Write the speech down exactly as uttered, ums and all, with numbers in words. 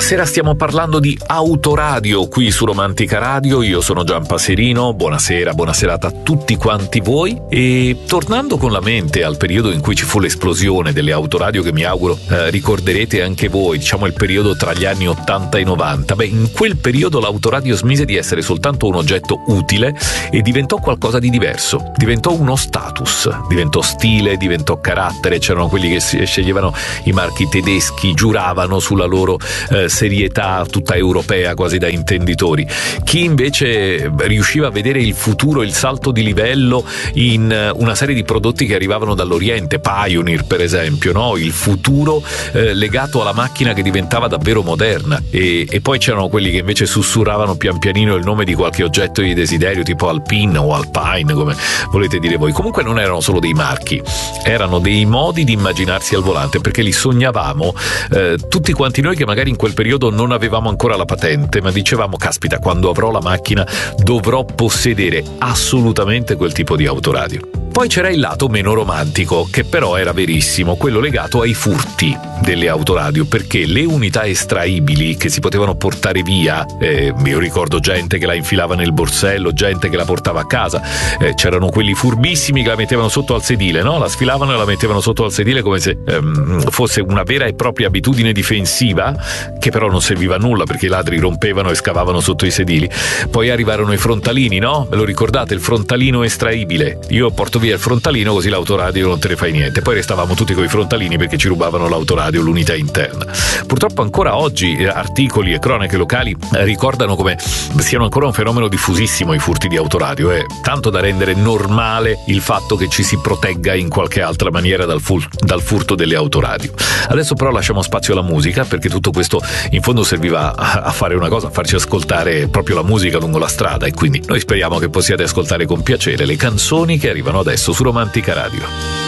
Stasera stiamo parlando di autoradio qui su Romantica Radio. Io sono Gian Paserino, buonasera, buona serata a tutti quanti voi. E tornando con la mente al periodo in cui ci fu l'esplosione delle autoradio, che mi auguro eh, ricorderete anche voi, diciamo il periodo tra gli anni ottanta e novanta, beh, in quel periodo l'autoradio smise di essere soltanto un oggetto utile e diventò qualcosa di diverso, diventò uno status, diventò stile, diventò carattere. C'erano quelli che si sceglievano i marchi tedeschi, giuravano sulla loro eh, serietà tutta europea, quasi da intenditori. Chi invece riusciva a vedere il futuro, il salto di livello in una serie di prodotti che arrivavano dall'Oriente, Pioneer per esempio, no? Il futuro eh, legato alla macchina che diventava davvero moderna. E, e poi c'erano quelli che invece sussurravano pian pianino il nome di qualche oggetto di desiderio, tipo Alpine o Alpine, come volete dire voi. Comunque non erano solo dei marchi, erano dei modi di immaginarsi al volante, perché li sognavamo eh, tutti quanti noi che magari in quel periodo non avevamo ancora la patente, ma dicevamo: caspita, quando avrò la macchina dovrò possedere assolutamente quel tipo di autoradio. Poi c'era il lato meno romantico, che però era verissimo, quello legato ai furti delle autoradio, perché le unità estraibili che si potevano portare via, eh, io ricordo gente che la infilava nel borsello, gente che la portava a casa, eh, c'erano quelli furbissimi che la mettevano sotto al sedile, no? La sfilavano e la mettevano sotto al sedile come se ehm, fosse una vera e propria abitudine difensiva, che però non serviva a nulla perché i ladri rompevano e scavavano sotto i sedili. Poi arrivarono i frontalini, no? Ve lo ricordate, il frontalino estraibile? Io porto via il frontalino così l'autoradio non te ne fai niente. Poi restavamo tutti con i frontalini perché ci rubavano l'autoradio, l'unità interna. Purtroppo ancora oggi eh, articoli e cronache locali eh, ricordano come siano ancora un fenomeno diffusissimo i furti di autoradio, eh, tanto da rendere normale il fatto che ci si protegga in qualche altra maniera dal, fur- dal furto delle autoradio. Adesso però lasciamo spazio alla musica, perché tutto questo in fondo serviva a, a fare una cosa, a farci ascoltare proprio la musica lungo la strada, e quindi noi speriamo che possiate ascoltare con piacere le canzoni che arrivano adesso su Romantica Radio.